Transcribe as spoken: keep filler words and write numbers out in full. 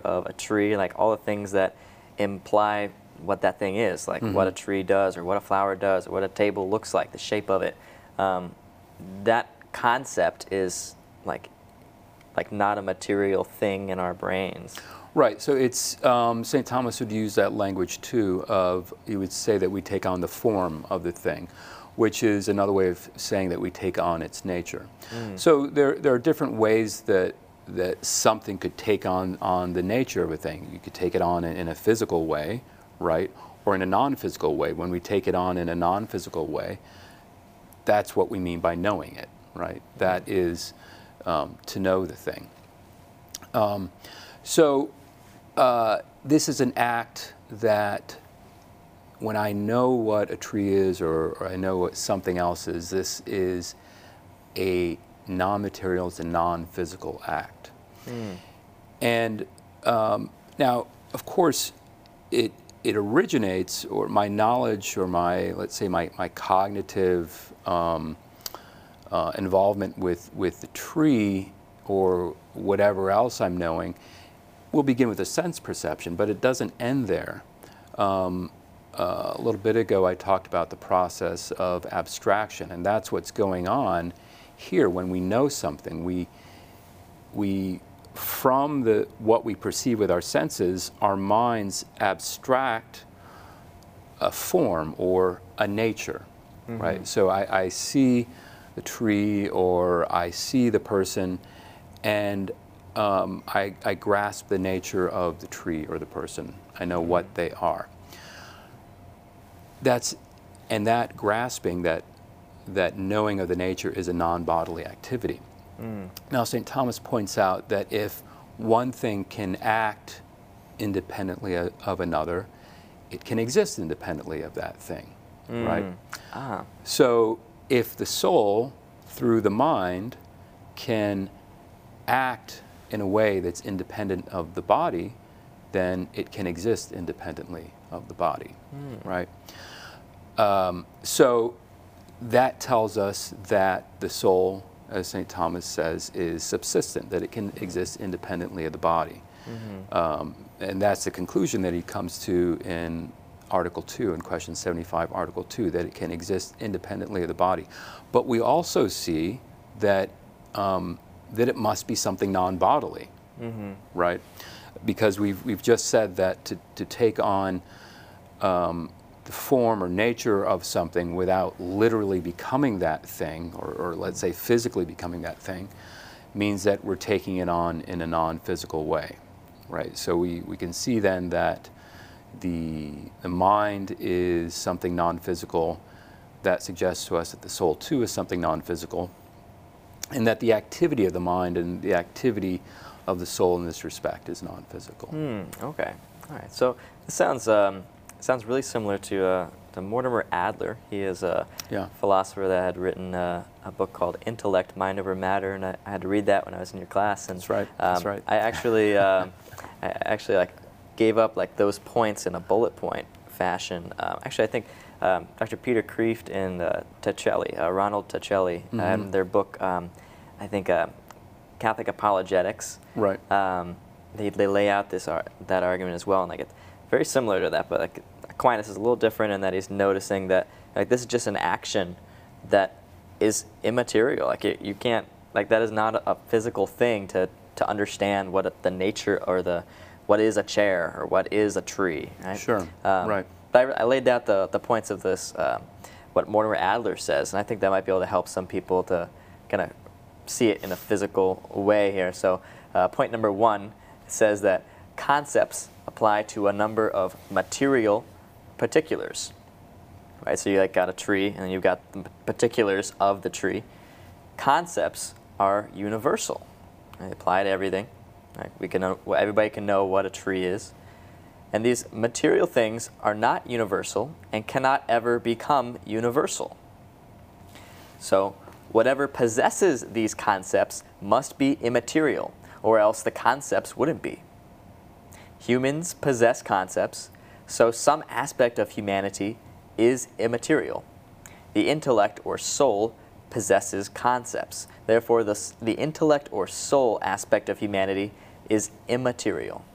of a tree, like all the things that imply what that thing is, like Mm-hmm. what a tree does, or what a flower does, or what a table looks like, the shape of it. Um, that concept is like like not a material thing in our brains. Right. So it's um, Saint Thomas would use that language too. Of he would say that we take on the form of the thing, which is another way of saying that we take on its nature. Mm. So there there are different ways that that something could take on on the nature of a thing. You could take it on in, in a physical way, right, or in a non-physical way. When we take it on in a non-physical way, that's what we mean by knowing it, right? That is um, to know the thing. Um, so uh, this is an act that when I know what a tree is, or, or I know what something else is, this is a non-material, it's a non-physical act. Mm. And um, now, of course, it it originates, or my knowledge, or my, let's say, my, my cognitive um, uh, involvement with, with the tree, or whatever else I'm knowing, will begin with a sense perception, but it doesn't end there. Um, uh, a little bit ago, I talked about the process of abstraction, and that's what's going on here. When we know something, we, we from the, what we perceive with our senses, our minds abstract a form or a nature, mm-hmm. right? So I, I see the tree, or I see the person, and um, I, I grasp the nature of the tree or the person. I know what they are. That's, and that grasping, that, that knowing of the nature is a non-bodily activity. Mm. Now, Saint Thomas points out that if one thing can act independently of, of another, it can exist independently of that thing, mm. right? Ah. So if the soul, through the mind, can act in a way that's independent of the body, then it can exist independently of the body, mm. right? Um, so that tells us that the soul, as Saint Thomas says, is subsistent, that it can exist independently of the body. Mm-hmm. um, and that's the conclusion that he comes to in Article two, in question seventy-five, Article two, that it can exist independently of the body. But we also see that, um, that it must be something non-bodily, mm-hmm. right? Because we've, we've just said that to, to take on um, the form or nature of something without literally becoming that thing, or, or let's say physically becoming that thing, means that we're taking it on in a non-physical way, right? So we, we can see then that the, the mind is something non-physical. That suggests to us that the soul too is something non-physical, and that the activity of the mind and the activity of the soul in this respect is non-physical. Mm, okay, all right. So this sounds um, sounds really similar to uh, to Mortimer Adler. He is a yeah. philosopher that had written uh, a book called Intellect, Mind Over Matter, and I, I had to read that when I was in your class. And that's right. Um, that's right. I actually uh, I actually like gave up like those points in a bullet point fashion. Um, actually, I think um, Doctor Peter Kreeft and uh, Tacelli, uh, Ronald Tacelli, mm-hmm. uh, in their book, um, I think uh, Catholic Apologetics. Right. Um, they they lay out this ar that argument as well, and like it's very similar to that, but like Aquinas is a little different in that he's noticing that like this is just an action that is immaterial. Like it, you can't, like that is not a, a physical thing to to understand what a, the nature or the what is a chair or what is a tree. Right? Sure. Um, right. But I, I laid out the the points of this, um, what Mortimer Adler says, and I think that might be able to help some people to kind of see it in a physical way here. So uh, point number one says that concepts apply to a number of material particulars. Right, so you like got a tree, and then you've got the particulars of the tree. Concepts are universal. They apply to everything. Right? We can know, everybody can know what a tree is. And these material things are not universal and cannot ever become universal. So whatever possesses these concepts must be immaterial, or else the concepts wouldn't be. Humans possess concepts, so some aspect of humanity is immaterial. The intellect or soul possesses concepts. Therefore, the, the intellect or soul aspect of humanity is immaterial.